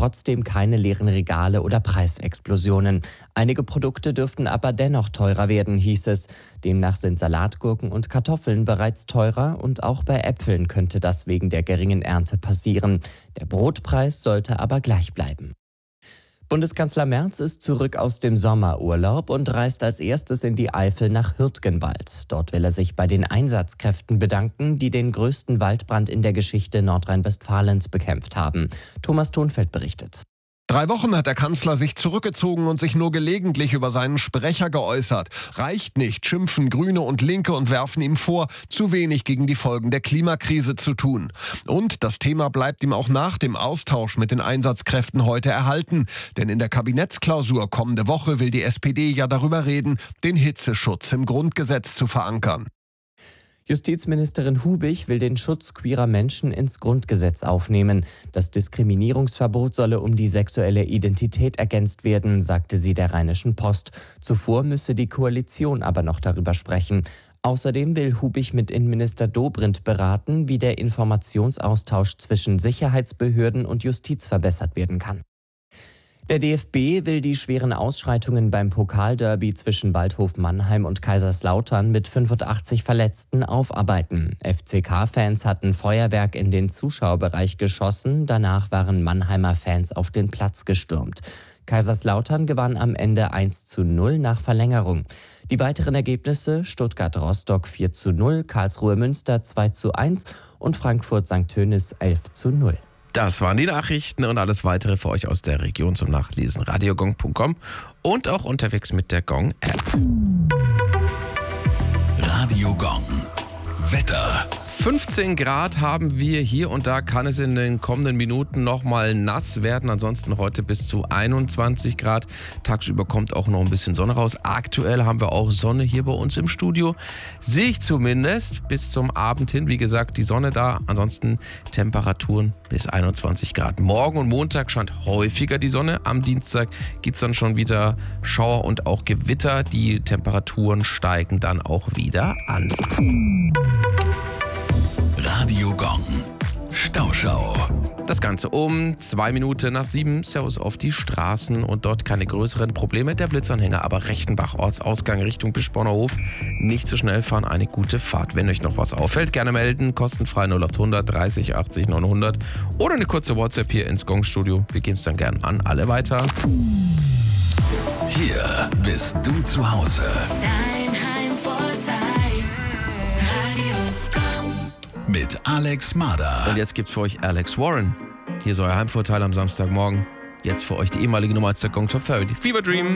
trotzdem keine leeren Regale oder Preisexplosionen. Einige Produkte dürften aber dennoch teurer werden, hieß es. Demnach sind Salatgurken und Kartoffeln bereits teurer und auch bei Äpfeln könnte das wegen der geringen Ernte passieren. Der Brotpreis sollte aber gleich bleiben. Bundeskanzler Merz ist zurück aus dem Sommerurlaub und reist als erstes in die Eifel nach Hürtgenwald. Dort will er sich bei den Einsatzkräften bedanken, die den größten Waldbrand in der Geschichte Nordrhein-Westfalens bekämpft haben. Thomas Thonfeld berichtet. 3 Wochen hat der Kanzler sich zurückgezogen und sich nur gelegentlich über seinen Sprecher geäußert. Reicht nicht, schimpfen Grüne und Linke und werfen ihm vor, zu wenig gegen die Folgen der Klimakrise zu tun. Und das Thema bleibt ihm auch nach dem Austausch mit den Einsatzkräften heute erhalten. Denn in der Kabinettsklausur kommende Woche will die SPD ja darüber reden, den Hitzeschutz im Grundgesetz zu verankern. Justizministerin Hubich will den Schutz queerer Menschen ins Grundgesetz aufnehmen. Das Diskriminierungsverbot solle um die sexuelle Identität ergänzt werden, sagte sie der Rheinischen Post. Zuvor müsse die Koalition aber noch darüber sprechen. Außerdem will Hubich mit Innenminister Dobrindt beraten, wie der Informationsaustausch zwischen Sicherheitsbehörden und Justiz verbessert werden kann. Der DFB will die schweren Ausschreitungen beim Pokalderby zwischen Waldhof Mannheim und Kaiserslautern mit 85 Verletzten aufarbeiten. FCK-Fans hatten Feuerwerk in den Zuschauerbereich geschossen, danach waren Mannheimer Fans auf den Platz gestürmt. Kaiserslautern gewann am Ende 1:0 nach Verlängerung. Die weiteren Ergebnisse: Stuttgart-Rostock 4:0, Karlsruhe-Münster 2:1 und Frankfurt-St. Tönis 11:0. Das waren die Nachrichten und alles weitere für euch aus der Region zum Nachlesen. radiogong.com und auch unterwegs mit der Gong-App. Radio Gong. Wetter. 15 Grad haben wir. Hier und da kann es in den kommenden Minuten nochmal nass werden. Ansonsten heute bis zu 21 Grad. Tagsüber kommt auch noch ein bisschen Sonne raus. Aktuell haben wir auch Sonne hier bei uns im Studio. Sehe ich zumindest bis zum Abend hin. Wie gesagt, die Sonne da. Ansonsten Temperaturen bis 21 Grad. Morgen und Montag scheint häufiger die Sonne. Am Dienstag gibt es dann schon wieder Schauer und auch Gewitter. Die Temperaturen steigen dann auch wieder an. Radio Gong. Stauschau. Das Ganze um 2 Minuten nach 7. Servus auf die Straßen und dort keine größeren Probleme. Der Blitzanhänger, aber Rechtenbach, Ortsausgang Richtung Bischborner Hof. Nicht zu schnell fahren, eine gute Fahrt. Wenn euch noch was auffällt, gerne melden. Kostenfrei 0800 30 80 900 oder eine kurze WhatsApp hier ins Gong-Studio. Wir geben es dann gern an alle weiter. Hier bist du zu Hause. Dein Heimvorteil. Radio Gong. Mit Alex Mader. Und jetzt gibt's für euch Alex Warren. Hier ist euer Heimvorteil am Samstagmorgen. Jetzt für euch die ehemalige Nummer 1 der Gong Top 30. Fever Dream.